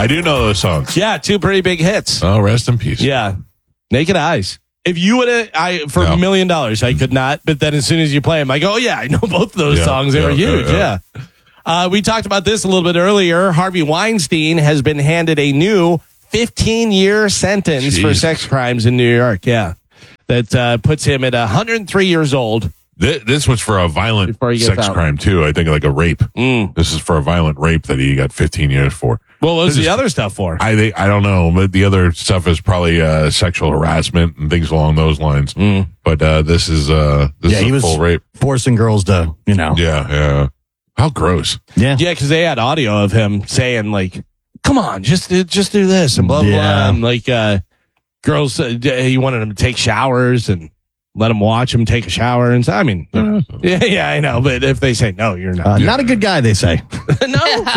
I do know those songs. Yeah, two pretty big hits. Oh, rest in peace. Yeah. Naked Eyes. If you would have, for $1 million, I could not. But then as soon as you play them, I go, oh, yeah, I know both of those songs. They were huge. Yeah. We talked about this a little bit earlier. Harvey Weinstein has been handed a new 15-year sentence for sex crimes in New York. Yeah. That puts him at 103 years old. This was for a violent sex crime, too. I think like a rape. This is for a violent rape that he got 15 years for. Well, what was the other stuff for? I don't know, but the other stuff is probably sexual harassment and things along those lines. But this is a full rape. Forcing girls to, Yeah. How gross. Yeah, because they had audio of him saying, like, come on, just do this and blah, blah. And like, girls, he wanted them to take showers and let him watch him take a shower. And so, I mean, yeah, I know. But if they say, no, you're not. Not a good guy, they say. No.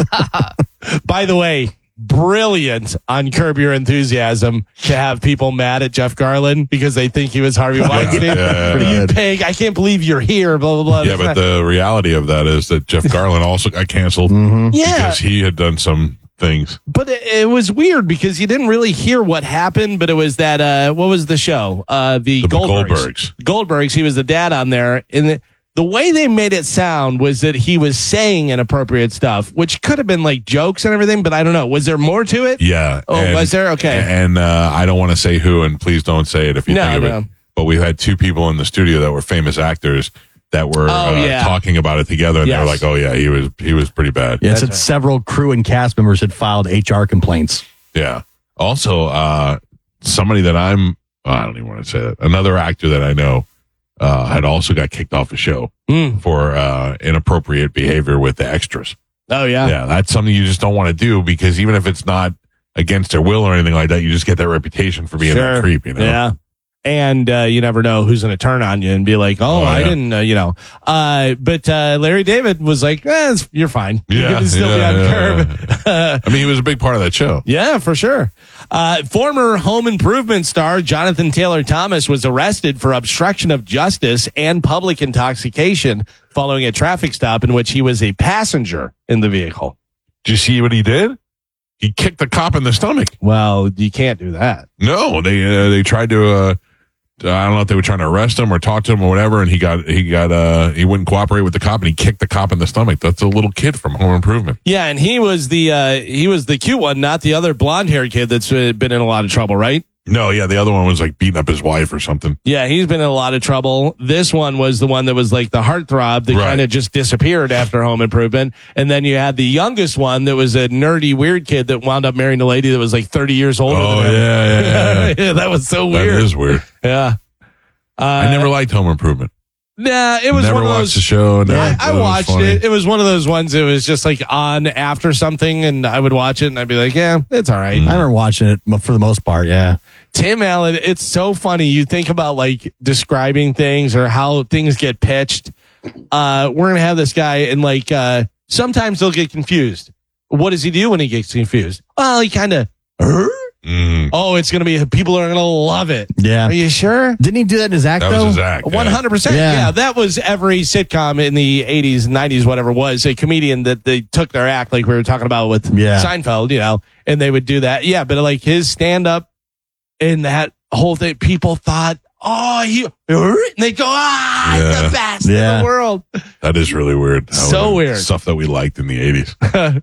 By the way, brilliant on Curb Your Enthusiasm to have people mad at Jeff Garland because they think he was Harvey Weinstein. You pig, I can't believe you're here, blah, blah, blah. Yeah, but the reality of that is that Jeff Garland also got canceled because he had done some things. But it was weird because you didn't really hear what happened, but it was that, what was the show? The Goldbergs. Goldbergs, he was the dad on there. And the way they made it sound was that he was saying inappropriate stuff, which could have been like jokes and everything, but I don't know. Was there more to it? Yeah. Oh, was there? Okay. And I don't want to say who, and please don't say it if you think of it. But we had two people in the studio that were famous actors that were talking about it together, and they were like, "Oh yeah, he was pretty bad." Yeah, said several crew and cast members had filed HR complaints. Yeah. Also, somebody that I don't even want to say that. Another actor that I know had also got kicked off a show for inappropriate behavior with the extras. Oh yeah, yeah. That's something you just don't want to do because even if it's not against their will or anything like that, you just get that reputation for being that creep. You know? Yeah. And you never know who's going to turn on you and be like, I didn't, But Larry David was like, you're fine. Yeah, you can still be on Curb. I mean, he was a big part of that show. Yeah, for sure. Former Home Improvement star Jonathan Taylor Thomas was arrested for obstruction of justice and public intoxication following a traffic stop in which he was a passenger in the vehicle. Did you see what he did? He kicked the cop in the stomach. Well, you can't do that. No, they tried to. I don't know if they were trying to arrest him or talk to him or whatever, and he wouldn't cooperate with the cop, and he kicked the cop in the stomach. That's a little kid from Home Improvement. Yeah, and he was the cute one, not the other blonde-haired kid that's been in a lot of trouble, right? No, yeah, the other one was like beating up his wife or something. Yeah, he's been in a lot of trouble. This one was the one that was like the heartthrob that kind of just disappeared after Home Improvement. And then you had the youngest one that was a nerdy, weird kid that wound up marrying a lady that was like 30 years older than him. Yeah, that was so weird. That is weird. Yeah. I never liked Home Improvement. Nah, it was never one of those. Watched the show. I watched it. It was one of those ones that was just like on after something, and I would watch it, and I'd be like, "Yeah, it's all right." I remember watching it for the most part. Yeah, Tim Allen. It's so funny. You think about like describing things or how things get pitched. We're gonna have this guy, and like sometimes they'll get confused. What does he do when he gets confused? Well, he kind of. Oh, it's going to be, people are going to love it. Yeah. Are you sure? Didn't he do that in his act, though? That was his act. 100%. Yeah. That was every sitcom in the 80s, 90s, whatever it was, a comedian that they took their act, like we were talking about with Seinfeld, and they would do that. Yeah, but like his stand-up and that whole thing, people thought, and they go, he's the best in the world. That is really weird. So weird. Stuff that we liked in the 80s.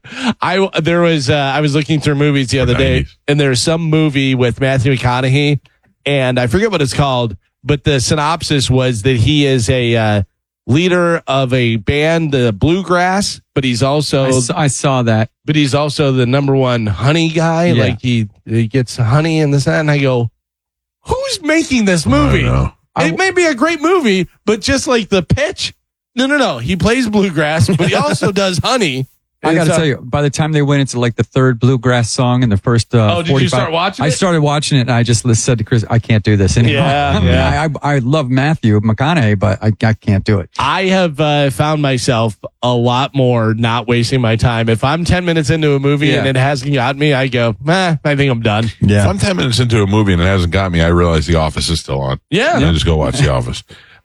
I was looking through movies the other day, and there's some movie with Matthew McConaughey, and I forget what it's called, but the synopsis was that he is a leader of a band, the Bluegrass, but he's also I saw that. But he's also the number one honey guy. Yeah. Like he gets honey in the sun. And I go, who's making this movie? It may be a great movie, but just like the pitch. No. He plays bluegrass, but he also does honey. I got to tell you, by the time they went into like the third bluegrass song in the first 45, did you start watching it? I started watching it, and I just said to Chris, I can't do this anymore. Yeah. I love Matthew McConaughey, but I can't do it. I have found myself a lot more not wasting my time. If I'm 10 minutes into a movie and it hasn't got me, I go, I think I'm done. Yeah. If I'm 10 minutes into a movie and it hasn't got me, I realize The Office is still on. Yeah. And I just go watch The Office.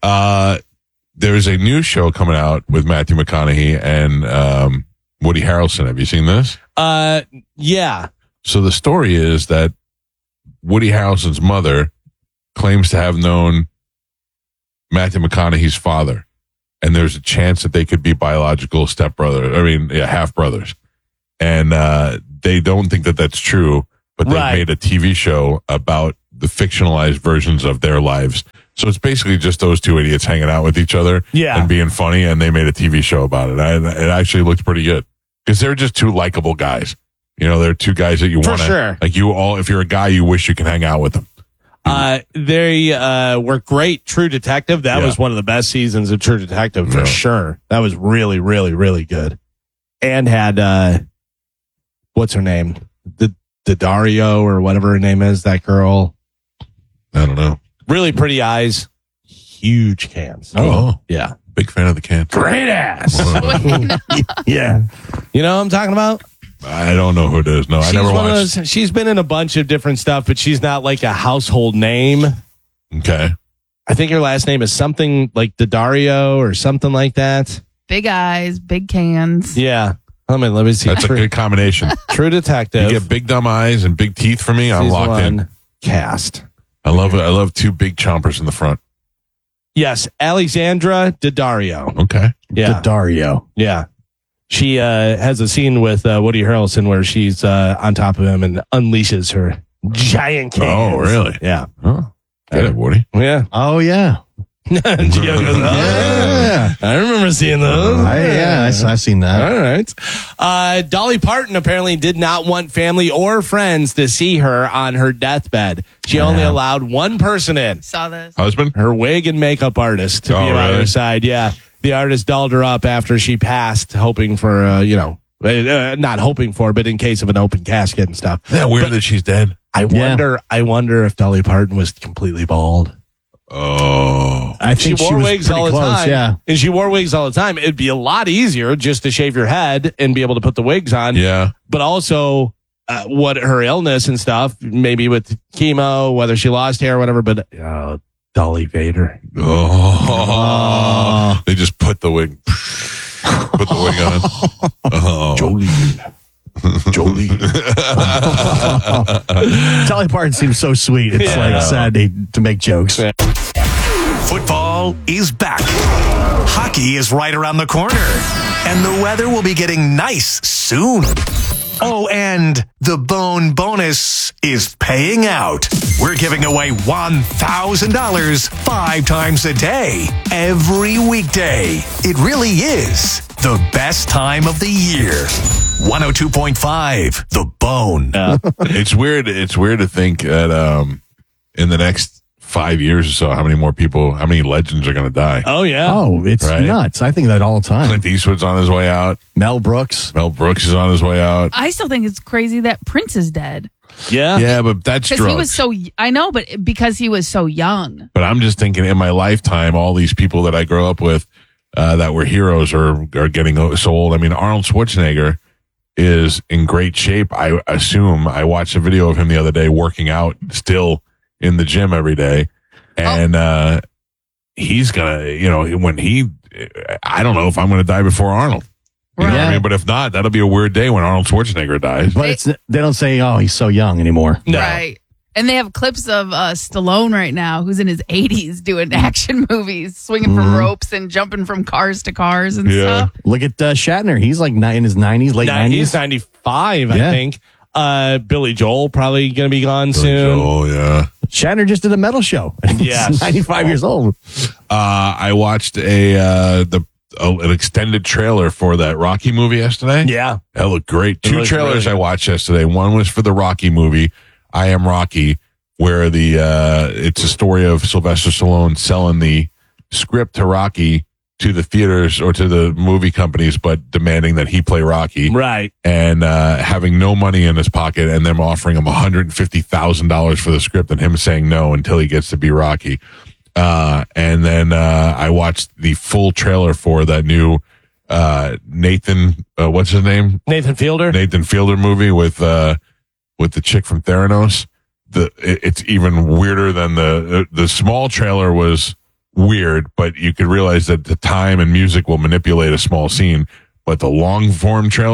There's a new show coming out with Matthew McConaughey and Woody Harrelson. Have you seen this? Yeah. So the story is that Woody Harrelson's mother claims to have known Matthew McConaughey's father, and there's a chance that they could be biological half brothers. And they don't think that that's true, but they made a TV show about the fictionalized versions of their lives. So it's basically just those two idiots hanging out with each other and being funny, and they made a TV show about it. It actually looked pretty good because they're just two likable guys. You know, they're two guys that you want to, sure. like if you're a guy, you wish you can hang out with them. They were great. True Detective. That was one of the best seasons of True Detective for sure. That was really, really, really good. And had, what's her name? The Dario or whatever her name is, that girl. I don't know. Really pretty eyes. Huge cans. Oh. Yeah. Big fan of the cans. Great ass. Yeah. You know what I'm talking about? I don't know who it is. No, I never watched. She's been in a bunch of different stuff, but she's not like a household name. Okay. I think her last name is something like Daddario or something like that. Big eyes, big cans. Yeah. Let me see. That's a good combination. True Detective. You get big dumb eyes and big teeth for me. I'm locked in. Cast. I love it. I love two big chompers in the front. Yes. Alexandra Daddario. Okay. Yeah. Daddario. Yeah. She has a scene with Woody Harrelson where she's on top of him and unleashes her giant cans. Oh, really? Yeah. Oh, get it, Woody. Yeah. Oh, yeah. Gio goes, Yeah. I remember seeing those. I've seen that. All right. Dolly Parton apparently did not want family or friends to see her on her deathbed. She only allowed one person in. Saw this. Husband? Her wig and makeup artist to be on her side. Yeah. The artist dolled her up after she passed, hoping for, not hoping for, but in case of an open casket and stuff. Yeah, weird that she's dead. I wonder if Dolly Parton was completely bald. Oh. I think she wore was wigs all the close, time. Yeah. And she wore wigs all the time. It'd be a lot easier just to shave your head and be able to put the wigs on. Yeah. But also, what her illness and stuff, maybe with chemo, whether she lost hair or whatever, but Dolly Vader. Oh. They just put the wig on. Oh. Jolene. Dolly Parton seems so sweet. It's like sad to make jokes. Football is back. Hockey is right around the corner. And the weather will be getting nice soon. Oh, and the Bone bonus is paying out. We're giving away $1,000 5 times a day, every weekday. It really is the best time of the year. 102.5, The Bone. It's weird. It's weird to think that in the next 5 years or so, how many legends are going to die? Oh, yeah. Oh, it's nuts. I think that all the time. Clint Eastwood's on his way out. Mel Brooks is on his way out. I still think it's crazy that Prince is dead. Yeah. Yeah, but that's Because drugs. he was so, I know, but because he was so young. But I'm just thinking in my lifetime, all these people that I grew up with that were heroes are getting so old. I mean, Arnold Schwarzenegger is in great shape. I assume. I watched a video of him the other day working out still in the gym every day. And he's going to, I don't know if I'm going to die before Arnold. You know what I mean? But if not, that'll be a weird day when Arnold Schwarzenegger dies. But they don't say, oh, he's so young anymore. No. Right. And they have clips of Stallone right now, who's in his 80s doing action movies, swinging from ropes and jumping from cars to cars and stuff. Look at Shatner. He's like in his 90s, late 90s. He's 95, I think. Billy Joel probably going to be gone soon. Oh, yeah. Shatner just did a metal show. Yes. He's 95 years old. I watched an extended trailer for that Rocky movie yesterday. Yeah. That looked great. Two trailers really I watched yesterday. One was for the Rocky movie, I Am Rocky, where it's a story of Sylvester Stallone selling the script to Rocky to the theaters or to the movie companies, but demanding that he play Rocky. Right. And having no money in his pocket and them offering him $150,000 for the script and him saying no until he gets to be Rocky. And then I watched the full trailer for that new Nathan, what's his name? Nathan Fielder. Nathan Fielder movie with the chick from Theranos. It's even weirder than the small trailer was weird, but you could realize that the time and music will manipulate a small scene. But the long form trailer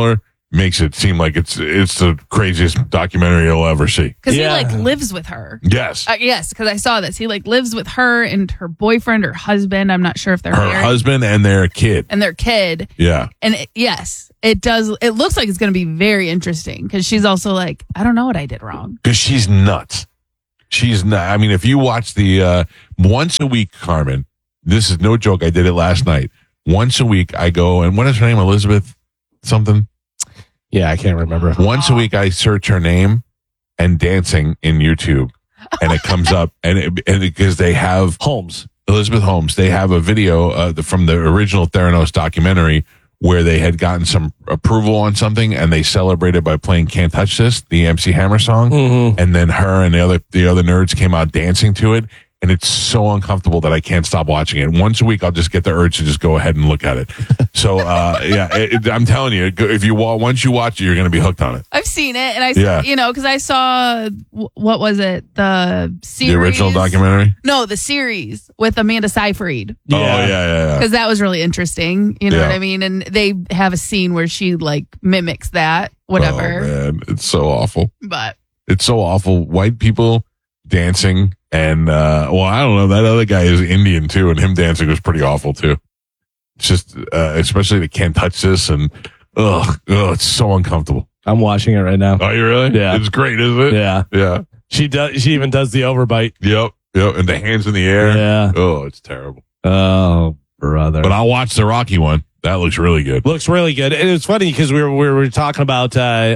makes it seem like it's the craziest documentary you'll ever see. Because he like lives with her. Yes. Yes, because I saw this. He like lives with her and her boyfriend or husband. I'm not sure if they're Her married. husband and their kid. And their kid. Yeah. And yes, it does. It looks like it's going to be very interesting because she's also like, I don't know what I did wrong. Because she's nuts. She's not. I mean, if you watch the once a week, Carmen, this is no joke. I did it last night. Once a week, I go, and what is her name? Elizabeth something? Yeah, I can't remember. Once a week, I search her name and dancing in YouTube, and it comes up. And because they have Elizabeth Holmes, they have a video from the original Theranos documentary where they had gotten some approval on something, and they celebrated by playing "Can't Touch This," the MC Hammer song, and then her and the other nerds came out dancing to it. And it's so uncomfortable that I can't stop watching it. Once a week, I'll just get the urge to just go ahead and look at it. So, I'm telling you, if once you watch it, you're going to be hooked on it. I've seen it, and because I saw what was it, the series, the original documentary? No, the series with Amanda Seyfried. Yeah. Oh yeah. Because that was really interesting. You know what I mean? And they have a scene where she like mimics that, whatever. Oh man, it's so awful. But it's so awful. White people dancing. And, I don't know. That other guy is Indian too, and him dancing was pretty awful too. It's just, especially the "Can't Touch This," and it's so uncomfortable. I'm watching it right now. Oh, you really? Yeah. It's great, isn't it? Yeah. Yeah. She even does the overbite. Yep. And the hands in the air. Yeah. Oh, it's terrible. Oh, brother. But I'll watch the Rocky one. That looks really good. Looks really good. And it's funny because we were talking about,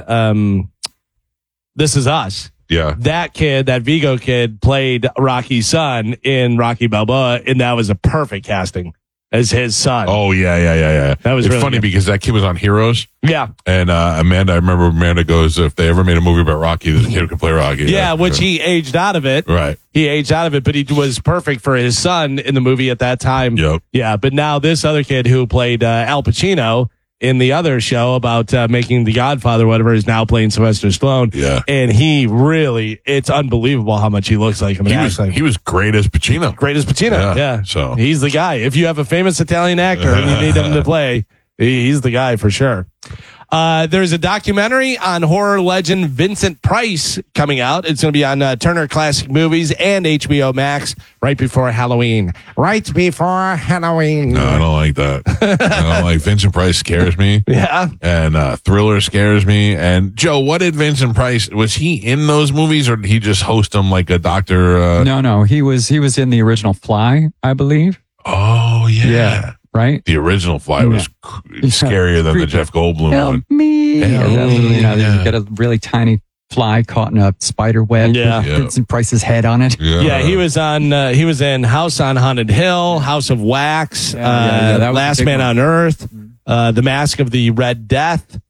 This Is Us. Yeah. That kid, that Vigo kid, played Rocky's son in Rocky Balboa, and that was a perfect casting as his son. Oh, yeah. That was it's really funny good. because that kid was on Heroes. Yeah. And I remember Amanda goes, if they ever made a movie about Rocky, this kid could play Rocky. Yeah, which he aged out of it. Right. He aged out of it, but he was perfect for his son in the movie at that time. Yep. Yeah, but now this other kid who played Al Pacino in the other show about making The Godfather, whatever, is now playing Sylvester Stallone. Yeah. And it's unbelievable how much he looks like him. He was great as Pacino. Great as Pacino. Yeah. So he's the guy. If you have a famous Italian actor and you need him to play, he's the guy for sure. There's a documentary on horror legend Vincent Price coming out. It's going to be on Turner Classic Movies and HBO Max right before Halloween. Right before Halloween. No, I don't like that. I don't like Vincent Price scares me. Yeah. And Thriller scares me. And Joe, what did Vincent Price, was he in those movies or did he just host them like a doctor? No, he was in the original Fly, I believe. Oh, yeah. Right? The original Fly was scarier than the Jeff Goldblum Help one. me. You got a really tiny fly caught in a spider web with Vincent Price's head on it. Yeah, he was in House on Haunted Hill, House of Wax, Last Man on Earth, The Mask of the Red Death.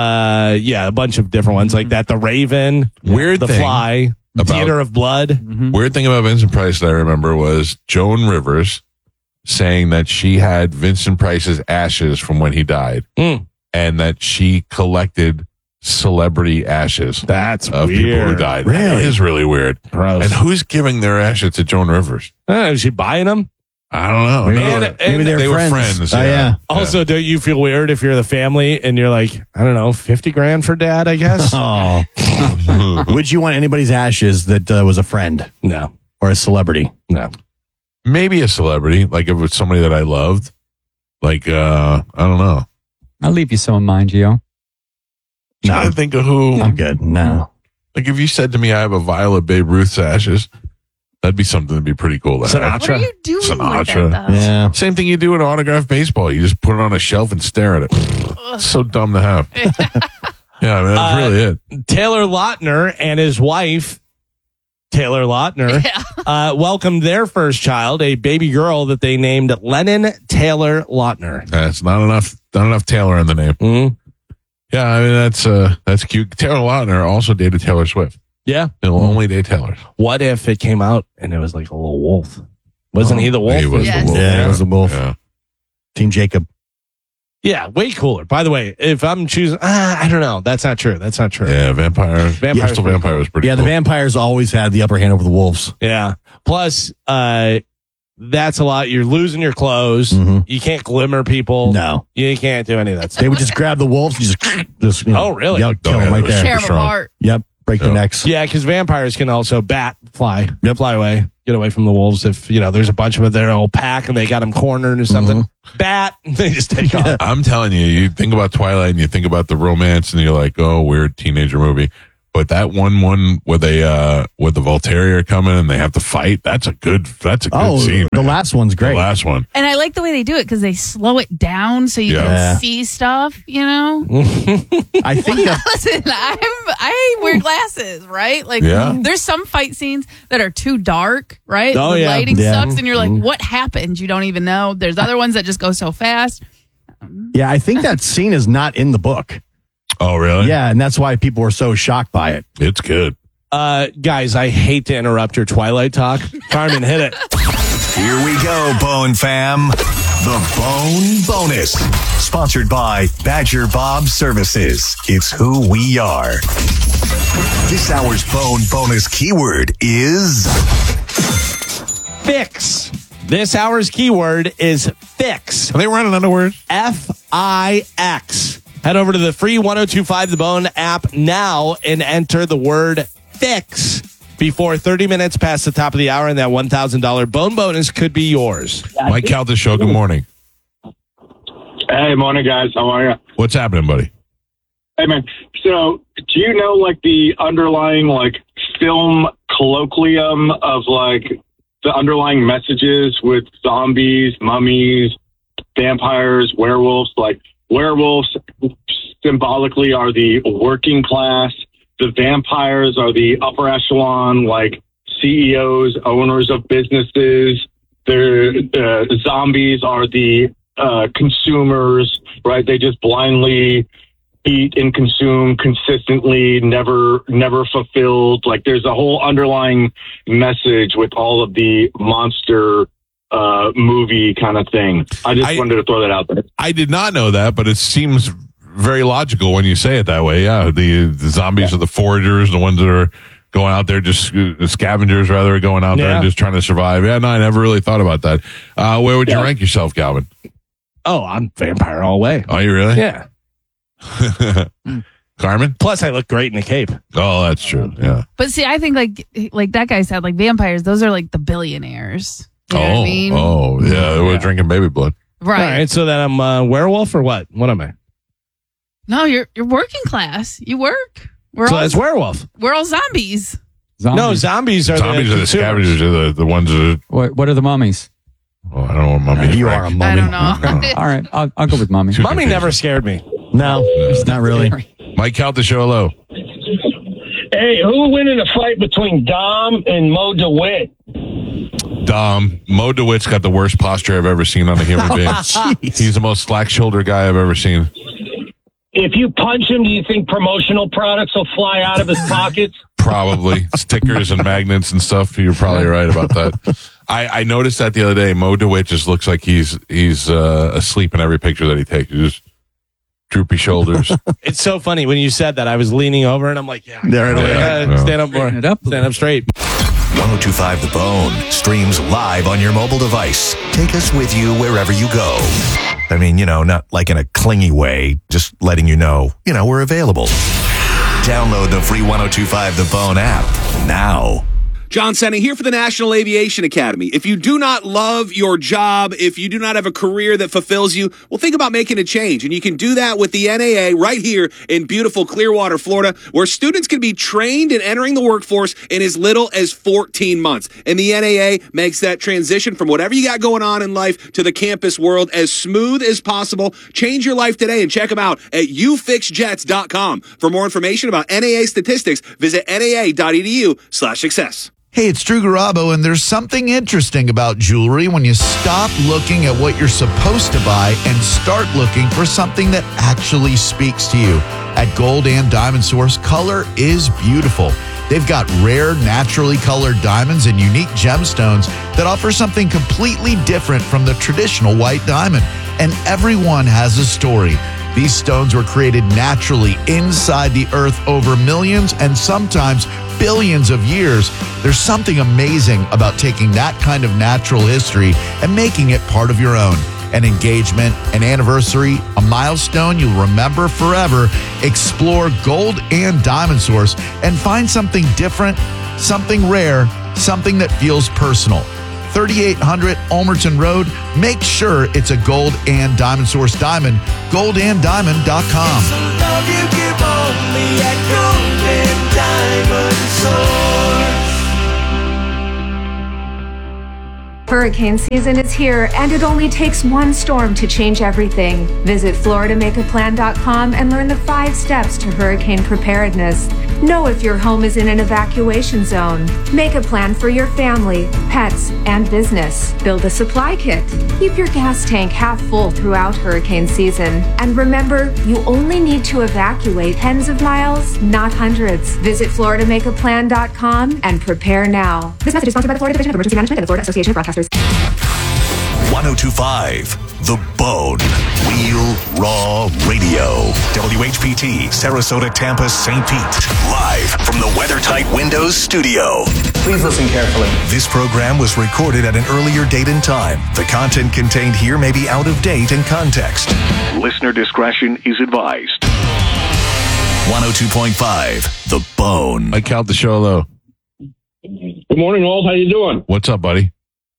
A bunch of different ones like that. The Raven, Weird The thing Fly, Theater of Blood. Weird thing about Vincent Price that I remember was Joan Rivers saying that she had Vincent Price's ashes from when he died and that she collected celebrity ashes That's of weird. people who died. Really? That is really weird. Gross. And who's giving their ashes to Joan Rivers? Is she buying them? I don't know. Maybe they they're were friends. friends. Oh, yeah. Also, don't you feel weird if you're the family and you're like, I don't know, $50,000 for dad, I guess? Oh. Would you want anybody's ashes that was a friend No. or a celebrity? No. Maybe a celebrity, like if it was somebody that I loved. Like, I don't know. I'll leave you some of mine, Gio. Trying to think of who. I'm good. No. Like if you said to me, I have a vial of Babe Ruth's ashes, that'd be something that'd be pretty cool. To have. What are you doing Sinatra. with that, though? Yeah. Same thing you do in autographed baseball. You just put it on a shelf and stare at it. It's so dumb to have. Yeah, I mean, that's really it. Taylor Lautner and his wife, Taylor Lautner, welcomed their first child, a baby girl that they named Lennon Taylor Lautner. That's not enough Taylor in the name. Mm-hmm. Yeah, I mean that's cute. Taylor Lautner also dated Taylor Swift. Yeah. He'll only date Taylor. What if it came out and it was like a little wolf? Wasn't he the wolf? He was Yes. the wolf. Yeah, he was the wolf. Yeah. Team Jacob. Yeah, way cooler. By the way, if I'm choosing, I don't know. That's not true. Yeah, Vampire. Vampire's Crystal Vampire was pretty Yeah, cool. the vampires always had the upper hand over the wolves. Yeah. Plus, That's a lot. You're losing your clothes. Mhm. You can't glimmer people. No. You can't do any of that stuff. They would just grab the wolves and just Oh, really? Yeah, kill them right Tear there. them apart. Yep. Break their necks. Yeah, because vampires can also fly away, get away from the wolves. If there's a bunch of them, their whole pack, and they got them cornered or something. Bat, they just take off. I'm telling you, you think about Twilight and you think about the romance, and you're like, oh, weird teenager movie. But that one where they with the Voltaire coming and they have to fight, that's a good scene. The last one's great. The last one. And I like the way they do it because they slow it down so you can see stuff, I think that Listen, I wear glasses, right? Like, there's some fight scenes that are too dark, right? Oh, the yeah. lighting Yeah. sucks, and you're like, what happened? You don't even know. There's other ones that just go so fast. I think that scene is not in the book. Oh, really? Yeah, and that's why people were so shocked by it. It's good. Guys, I hate to interrupt your Twilight talk. Carmen, hit it. Here we go, Bone Fam. The Bone Bonus. Sponsored by Badger Bob Services. It's who we are. This hour's Bone Bonus keyword is Fix. This hour's keyword is fix. Are they running out of words? F-I-X. Head over to the free 1025 The Bone app now and enter the word fix before 30 minutes past the top of the hour, and that $1,000 Bone Bonus could be yours. Mike Calda Show, good morning. Hey, morning, guys. How are you? What's happening, buddy? Hey, man. So, do you know, the underlying, film colloquium of, the underlying messages with zombies, mummies, vampires, werewolves? Werewolves symbolically are the working class. The vampires are the upper echelon, CEOs, owners of businesses. The zombies are the consumers, right? They just blindly eat and consume consistently, never fulfilled. There's a whole underlying message with all of the monster movie kind of thing. I wanted to throw that out there. I did not know that, but it seems very logical when you say it that way. Yeah, the zombies are the foragers, the ones that are going out there, just scavengers rather, going out there and just trying to survive. Yeah, no, I never really thought about that. Where would you rank yourself, Calvin? Oh, I'm vampire all the way. Oh, you really? Yeah. Carmen? Plus, I look great in a cape. Oh, that's true. Yeah. But see, I think like that guy said, vampires, those are the billionaires. You know what I mean? Oh, yeah. We're drinking baby blood. Right. All right, so then I'm a werewolf or what? What am I? No, you're working class. You work. So that's werewolf. We're all zombies. No, zombies are the scavengers, are the ones that are... What are the mummies? Oh, I don't know what mummy. You are a mummy. I don't know. All right, I'll go with mummy. Mummy never scared me. No, it's not really. Mike Calda Show, hello. Hey, who will win in a fight between Dom and Mo DeWitt? Dom. Mo DeWitt's got the worst posture I've ever seen on a human being. He's the most slack-shouldered guy I've ever seen. If you punch him, do you think promotional products will fly out of his pockets? Probably. Stickers and magnets and stuff. You're probably right about that. I noticed that the other day. Mo DeWitt just looks like he's asleep in every picture that he takes. He's just droopy shoulders. It's so funny. When you said that, I was leaning over and I'm like, stand up more. Stand up straight. 1025 The Bone streams live on your mobile device. Take us with you wherever you go. I mean, not in a clingy way, just letting you know, we're available. Download the free 1025 The Bone app now. John Senna here for the National Aviation Academy. If you do not love your job, if you do not have a career that fulfills you, well, think about making a change. And you can do that with the NAA right here in beautiful Clearwater, Florida, where students can be trained in entering the workforce in as little as 14 months. And the NAA makes that transition from whatever you got going on in life to the campus world as smooth as possible. Change your life today and check them out at ufixjets.com. For more information about NAA statistics, visit naa.edu/success. Hey, it's Drew Garabo, and there's something interesting about jewelry when you stop looking at what you're supposed to buy and start looking for something that actually speaks to you. At Gold and Diamond Source, color is beautiful. They've got rare, naturally colored diamonds and unique gemstones that offer something completely different from the traditional white diamond. And everyone has a story. These stones were created naturally inside the earth over millions and sometimes billions of years. There's something amazing about taking that kind of natural history and making it part of your own. An engagement, an anniversary, a milestone you'll remember forever. Explore Gold and Diamond Source and find something different, something rare, something that feels personal. 3800 Ulmerton Road. Make sure it's a Gold and Diamond Source diamond. GoldandDiamond.com. Hurricane season is here, and it only takes one storm to change everything. Visit FloridaMakeAPlan.com and learn the 5 steps to hurricane preparedness. Know if your home is in an evacuation zone. Make a plan for your family, pets, and business. Build a supply kit. Keep your gas tank half full throughout hurricane season. And remember, you only need to evacuate tens of miles, not hundreds. Visit FloridaMakeAPlan.com and prepare now. This message is sponsored by the Florida Division of Emergency Management and the Florida Association of Broadcasters. 102.5 The Bone. Real Raw Radio. WHPT, Sarasota, Tampa, St. Pete. Live from the WeatherTight Windows studio. Please listen carefully. This program was recorded at an earlier date and time. The content contained here may be out of date and context. Listener discretion is advised. 102.5 The Bone. Mike Caltasciolo. Good morning, all. How you doing? What's up, buddy?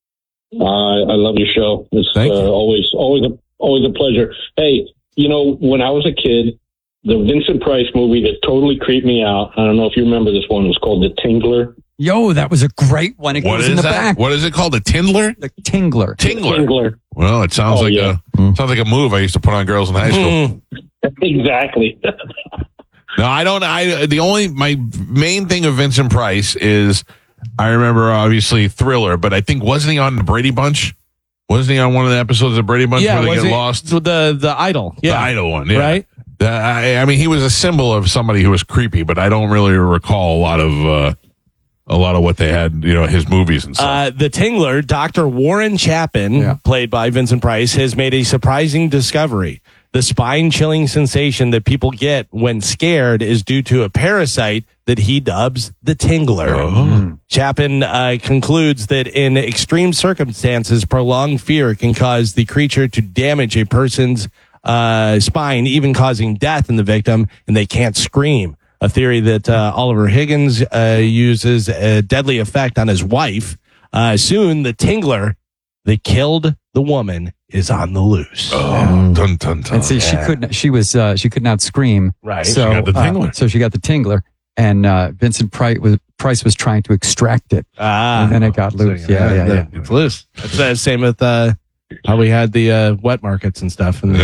I love your show. It's always a pleasure. Hey, when I was a kid, the Vincent Price movie that totally creeped me out. I don't know if you remember this one. It was called The Tingler. Yo, that was a great one. It goes in the back. What is it called? The Tindler? The Tingler. Tingler. Well, it sounds sounds like a move I used to put on girls in high school. Exactly. No, I don't. My main thing of Vincent Price is I remember obviously Thriller, but I think wasn't he on the Brady Bunch? Wasn't he on one of the episodes of the Brady Bunch where they get lost? The Idol. Yeah. The Idol one, yeah. Right? I mean, he was a symbol of somebody who was creepy, but I don't really recall a lot of what they had, his movies and stuff. The Tingler, Dr. Warren Chapin, played by Vincent Price, has made a surprising discovery. The spine-chilling sensation that people get when scared is due to a parasite that he dubs the Tingler. Oh. Chapin concludes that in extreme circumstances, prolonged fear can cause the creature to damage a person's spine, even causing death in the victim, and they can't scream. A theory that Oliver Higgins uses a deadly effect on his wife. Soon, the Tingler that killed the woman is on the loose. Oh, dun, dun, dun. And see, she could not scream. Right. So she got the Tingler. So she got the Tingler, and Vincent Price was trying to extract it. And then it got loose. So, Yeah. It's loose. It's the same with how we had the wet markets and stuff. And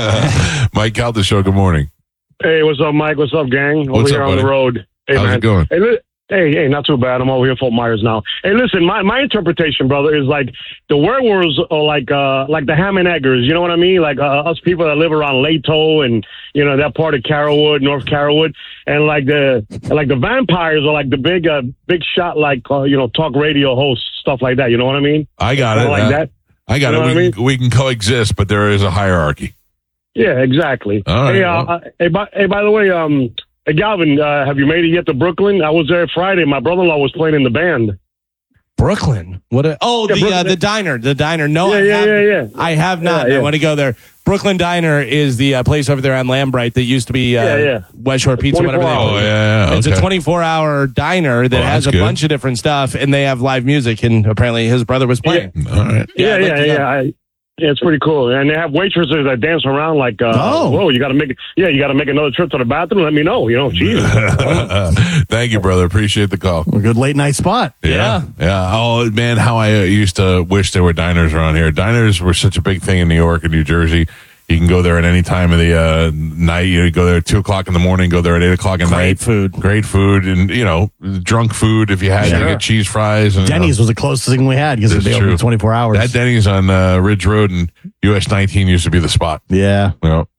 Mike Caltasciolo, good morning. Hey, what's up, Mike? What's up, gang? What's Over here up, on buddy? the road. Hey, How's man. it going? Hey, not too bad. I'm over here in Fort Myers now. Hey, listen, my interpretation, brother, is like the werewolves are like the Hammond Eggers. You know what I mean? Like us people that live around Lato and that part of Carrollwood, North Carrollwood, and like the vampires are like the big shot talk radio hosts, stuff like that. You know what I mean? I got it. Like that. I got it. We can coexist, but there is a hierarchy. Yeah, exactly. All right, hey, by the way, hey, Galvin, have you made it yet to Brooklyn? I was there Friday. My brother-in-law was playing in the band. Brooklyn? The diner. The diner. No, yeah. I have not. Yeah. I want to go there. Brooklyn Diner is the place over there on Lambright that used to be West Shore Pizza, whatever they call it. Yeah. It's a 24-hour diner that has a bunch of different stuff, and they have live music, and apparently his brother was playing. Yeah. All right. Yeah. Yeah, it's pretty cool. And they have waitresses that dance around like, whoa, you got to make another trip to the bathroom. Let me know. Jesus. Thank you, brother. Appreciate the call. A good late night spot. Yeah. Oh, man, how I used to wish there were diners around here. Diners were such a big thing in New York and New Jersey. You can go there at any time of the night. You go there at 2 o'clock in the morning, go there at 8 o'clock at night. Great food. And, drunk food if you had to get cheese fries. And, Denny's was the closest thing we had because it'd be open 24 hours. That Denny's on Ridge Road and US 19 used to be the spot. Yeah.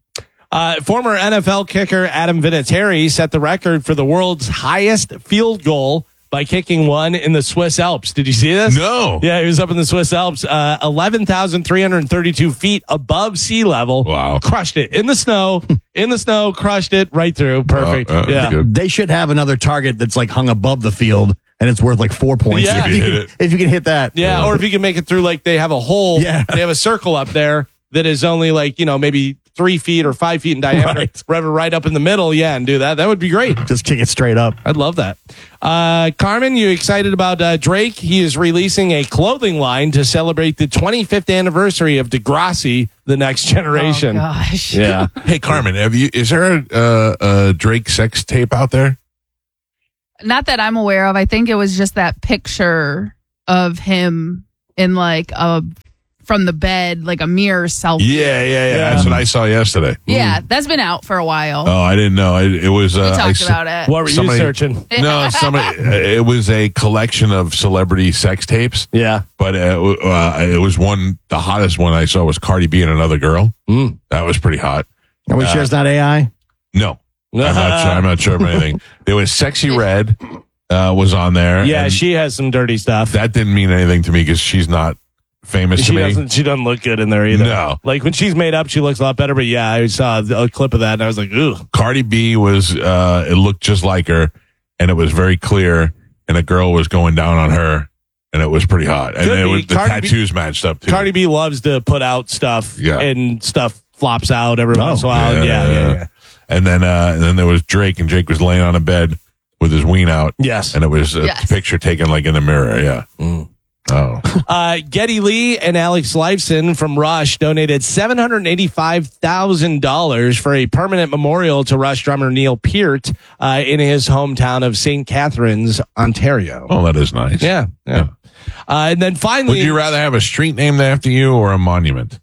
Former NFL kicker Adam Vinatieri set the record for the world's highest field goal by kicking one in the Swiss Alps. Did you see this? No. Yeah, he was up in the Swiss Alps, 11,332 feet above sea level. Wow. Crushed it in the snow. Crushed it right through. Perfect. Yeah. Good. They should have another target that's like hung above the field, and it's worth like 4 points Yeah. if you can hit that. Yeah, or if you can make it through, like they have a hole. Yeah. They have a circle up there that is only like, maybe 3 feet or 5 feet in diameter. Right up in the middle. Yeah, and do that. That would be great. Just kick it straight up. I'd love that. Carmen, you excited about Drake? He is releasing a clothing line to celebrate the 25th anniversary of Degrassi, The Next Generation. Oh, gosh. Yeah. Hey, Carmen, is there a Drake sex tape out there? Not that I'm aware of. I think it was just that picture of him in like from the bed, like a mirror selfie. Yeah. That's what I saw yesterday. Yeah, that's been out for a while. Oh, I didn't know. It was. We talked about it. What were you searching? No, somebody. It was a collection of celebrity sex tapes. Yeah, but it was one. The hottest one I saw was Cardi B and another girl. That was pretty hot. Are we sure it's not AI? No, I'm not sure of anything. There was Sexy Red was on there. Yeah, she has some dirty stuff. That didn't mean anything to me because she's not famous to me. She doesn't look good in there either. No. Like when she's made up, she looks a lot better. But yeah, I saw a clip of that and I was like, ooh. Cardi B was, it looked just like her and it was very clear and a girl was going down on her and it was pretty hot. And the tattoos matched up too. Cardi B loves to put out stuff and stuff flops out every once in a while. Yeah. And then there was Drake and Drake was laying on a bed with his ween out. Yes. And it was a picture taken like in the mirror. Yeah. Oh. Geddy Lee and Alex Lifeson from Rush donated $785,000 for a permanent memorial to Rush drummer Neil Peart in his hometown of St. Catharines, Ontario. Oh, that is nice. Yeah. And then finally, would you rather have a street named after you or a monument?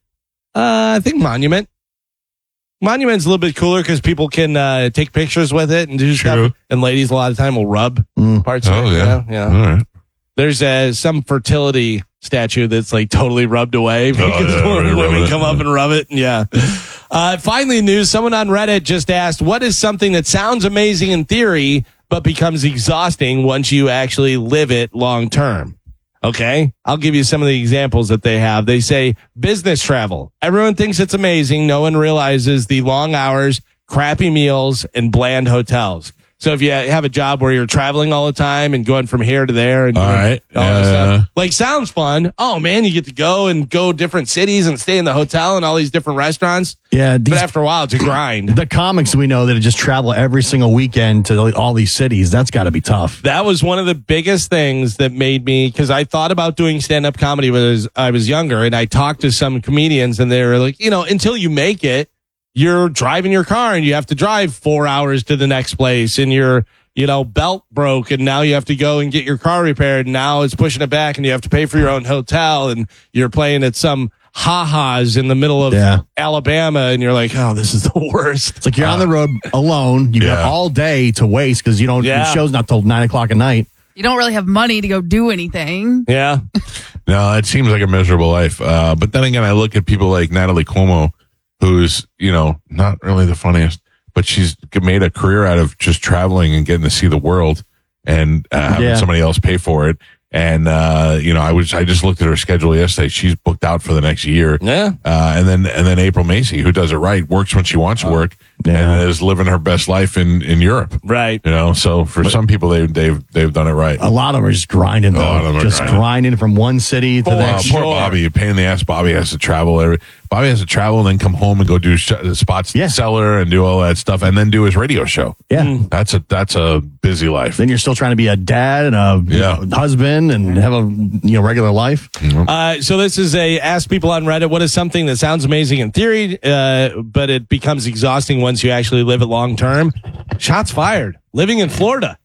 I think monument. Monument's a little bit cooler because people can take pictures with it and do stuff. And ladies a lot of time will rub parts of it. Yeah. Yeah. All right. There's some fertility statue that's like totally rubbed away because women come up and rub it. Yeah. Finally, news. Someone on Reddit just asked, what is something that sounds amazing in theory, but becomes exhausting once you actually live it long term? Okay. I'll give you some of the examples that they have. They say business travel. Everyone thinks it's amazing. No one realizes the long hours, crappy meals, and bland hotels. So if you have a job where you're traveling all the time and going from here to there and doing all this stuff, like sounds fun. Oh man, you get to go different cities and stay in the hotel and all these different restaurants. Yeah. But after a while, it's a grind. The comics we know that just travel every single weekend to all these cities. That's got to be tough. That was one of the biggest things that made me, because I thought about doing stand-up comedy when I was younger, and I talked to some comedians and they were like, until you make it, you're driving your car and you have to drive 4 hours to the next place and your, belt broke and now you have to go and get your car repaired. And now it's pushing it back and you have to pay for your own hotel and you're playing at some ha-has in the middle of Alabama and you're like, oh, this is the worst. It's like you're on the road alone. You got all day to waste because the show's not till 9 o'clock at night. You don't really have money to go do anything. Yeah. No, it seems like a miserable life. But then again, I look at people like Natalie Cuomo, who's, not really the funniest, but she's made a career out of just traveling and getting to see the world and having somebody else pay for it. And, I just looked at her schedule yesterday. She's booked out for the next year. Yeah. And then April Macy, who does it right, works when she wants to work and is living her best life in Europe. Right. So for some people, they've done it right. A lot of them are just grinding, though. Grinding from one city to the next. Poor Bobby, you pain in the ass. Bobby has to travel Bobby has to travel and then come home and go do spots cellar and do all that stuff and then do his radio show. Yeah. That's a busy life. Then you're still trying to be a dad and a husband and have a regular life. So this is ask people on Reddit, what is something that sounds amazing in theory, but it becomes exhausting once you actually live it long term? Shots fired. Living in Florida.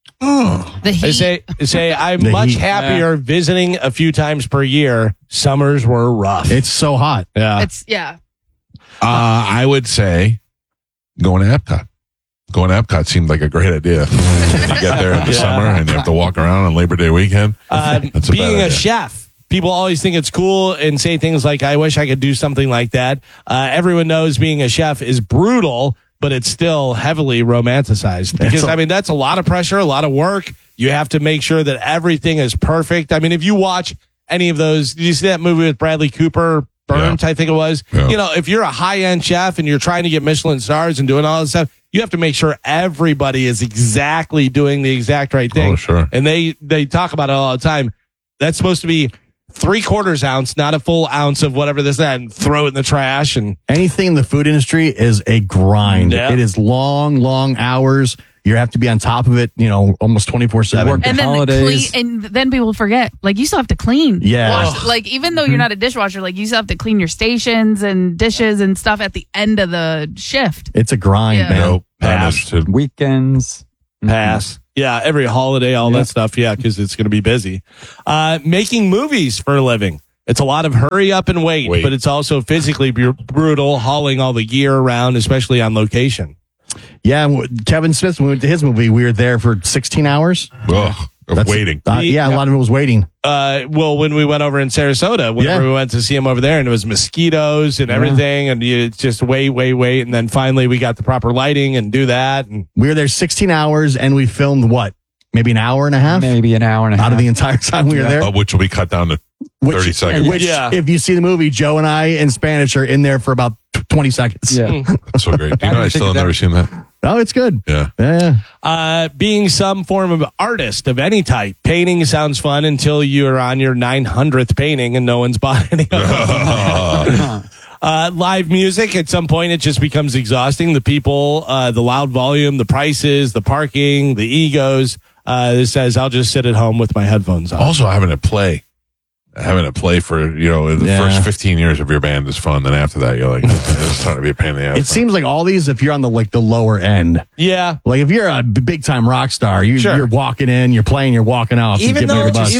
Oh, the heat. They say I'm much happier visiting a few times per year. Summers were rough. It's so hot. Yeah. I would say going to Epcot. Going to Epcot seemed like a great idea. You get there in the summer and you have to walk around on Labor Day weekend. Being a chef. People always think it's cool and say things like, I wish I could do something like that. Everyone knows being a chef is brutal, but it's still heavily romanticized because that's a lot of pressure, a lot of work. You have to make sure that everything is perfect. I mean, if you watch any of those, did you see that movie with Bradley Cooper? Burnt, I think it was. Yeah. You know, if you're a high-end chef and you're trying to get Michelin stars and doing all this stuff, you have to make sure everybody is exactly doing the exact right thing. Oh, sure. And they talk about it all the time. That's supposed to be 3/4 ounce, not a full ounce of whatever this, that, and throw it in the trash. And anything in the food industry is a grind. Yeah. It is long hours. You have to be on top of it, you know, almost 24/7. And then then people forget, like, you still have to clean. Yeah. Like, even though you're not a dishwasher, like, you still have to clean your stations and dishes and stuff at the end of the shift. It's a grind, man. Nope. Pass. Weekends. Pass. Yeah, every holiday, all that stuff. Yeah, because it's going to be busy. Making movies for a living. It's a lot of hurry up and wait. But it's also physically brutal, hauling all the gear around, especially on location. Yeah, Kevin Smith, when we went to his movie, we were there for 16 hours. Waiting. A lot of it was waiting. Well, when we went over in Sarasota, whenever we went to see him over there, and it was mosquitoes and everything, and you just wait. And then finally we got the proper lighting and do that. And we were there 16 hours, and we filmed what? Maybe an hour and a half? Maybe an hour and a half. Out of the entire time we were there. Which will be cut down to 30 seconds. Which, if you see the movie, Joe and I in Spanish are in there for about 20 seconds. Yeah. That's so great. Do you know I still have never seen that? Oh, it's good. Yeah. Being some form of artist of any type. Painting sounds fun until you're on your 900th painting and no one's bought any of them. Live music, at some point, it just becomes exhausting. The people, the loud volume, the prices, the parking, the egos. This says, I'll just sit at home with my headphones on. Also, having it play for, you know, the first 15 years of your band is fun. Then after that, you're like, it's starting to be a pain in the ass. It seems like all these, if you're on the lower end. Yeah. Like if you're a big time rock star, you're walking in, you're playing, you're walking out. Even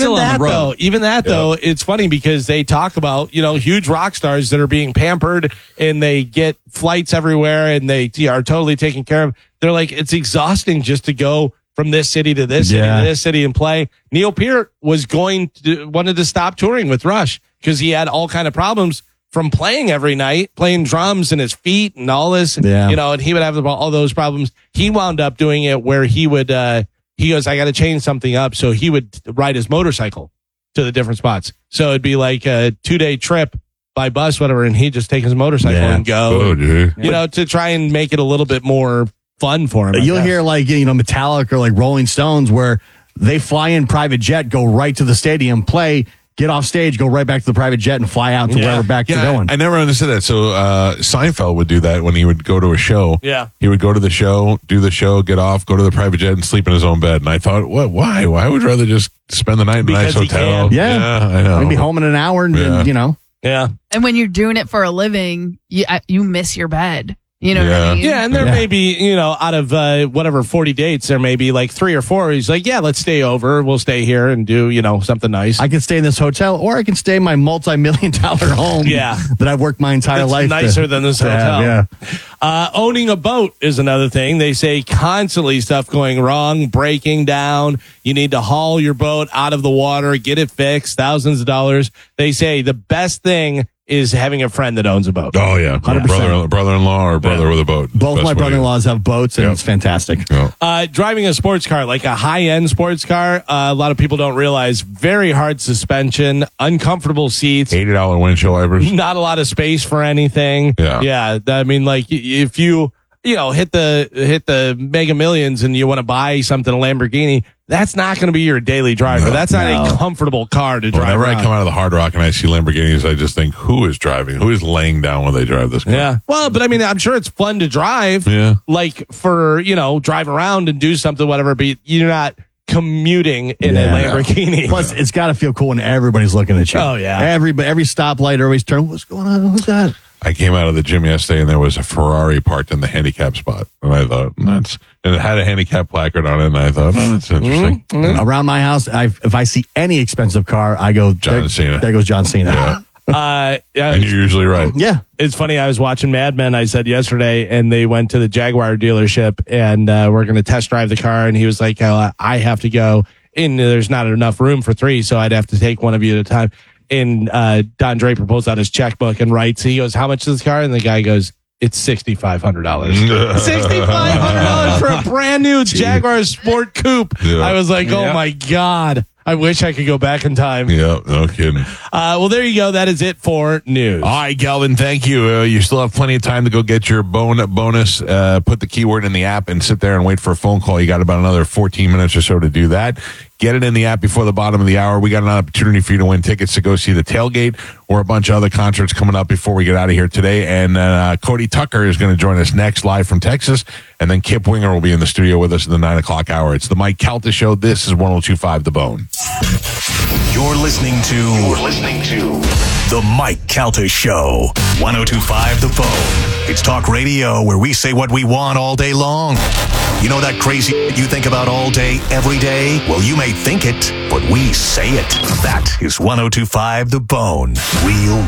that though, it's funny because they talk about, you know, huge rock stars that are being pampered and they get flights everywhere and they are totally taken care of. They're like, it's exhausting just to go from this city to this city to this city and play. Neil Peart was wanted to stop touring with Rush because he had all kind of problems from playing every night, playing drums and his feet and all this, you know, and he would have all those problems. He wound up doing it where he would, he goes, I got to change something up. So he would ride his motorcycle to the different spots. So it'd be like a 2-day trip by bus, whatever. And he'd just take his motorcycle and go, you know, to try and make it a little bit more fun for him. You'll hear like, you know, Metallica or like Rolling Stones where they fly in private jet, go right to the stadium, play, get off stage, go right back to the private jet and fly out to wherever back they're going. I never understood that. So Seinfeld would do that when he would go to a show. Yeah. He would go to the show, do the show, get off, go to the private jet and sleep in his own bed. And I thought, why? Why would you rather just spend the night in a nice hotel? Yeah, I know. Maybe home in an hour and you know. Yeah. And when you're doing it for a living, you miss your bed. You know what I mean? Yeah, and there may be, you know, out of whatever 40 dates, there may be like 3 or 4. He's like, yeah, let's stay over. We'll stay here and do, you know, something nice. I can stay in this hotel or I can stay in my multi-million-dollar home that I've worked my entire life. Nicer than this hotel. Owning a boat is another thing. They say constantly stuff going wrong, breaking down. You need to haul your boat out of the water, get it fixed, thousands of dollars. They say the best thing is having a friend that owns a boat. Oh, yeah. 100%. Brother-in-law or brother with a boat. Both my brother-in-laws have boats, and it's fantastic. Driving a sports car, like a high-end sports car, a lot of people don't realize, very hard suspension, uncomfortable seats. $80 windshield wipers. Not a lot of space for anything. Yeah. I mean, like, if you know, hit the Mega Millions and you want to buy something, a Lamborghini, that's not going to be your daily driver. That's not a comfortable car to drive. Whenever around. I come out of the Hard Rock and I see Lamborghinis, I just think, who is driving? Who is laying down when they drive this car? Yeah. Well, but I mean, I'm sure it's fun to drive. Yeah. Like for, you know, drive around and do something, whatever, but you're not commuting in a Lamborghini. Plus, it's got to feel cool when everybody's looking at you. Oh, yeah. Every stoplight, always turn. What's going on? Who's that? I came out of the gym yesterday and there was a Ferrari parked in the handicap spot. And I thought, and it had a handicap placard on it. And I thought, that's interesting. Around my house, if I see any expensive car, I go, John Cena. There goes John Cena. And you're usually right. Yeah. It's funny. I was watching Mad Men, I said yesterday, and they went to the Jaguar dealership and we're going to test drive the car. And he was like, I have to go in. There's not enough room for 3. So I'd have to take one of you at a time. And Don Draper pulls out his checkbook and writes, he goes, how much is this car? And the guy goes, It's $6,500. $6,500 for a brand new Jaguar Sport Coupe. Yeah. I was like, oh my God. I wish I could go back in time. Yeah, no kidding. Well, there you go. That is it for news. All right, Galvin, thank you. You still have plenty of time to go get your bonus. Put the keyword in the app and sit there and wait for a phone call. You got about another 14 minutes or so to do that. Get it in the app before the bottom of the hour. We got an opportunity for you to win tickets to go see the Tailgate or a bunch of other concerts coming up before we get out of here today. And Cody Tucker is going to join us next live from Texas. And then Kip Winger will be in the studio with us in the 9 o'clock hour. It's the Mike Calta Show. This is 102.5 The Bone. You're listening to The Mike Calta Show. 102.5 The Bone. It's talk radio where we say what we want all day long. You know that crazy you think about all day, every day? Well, you may think it, but we say it. That is 102.5 The Bone. Real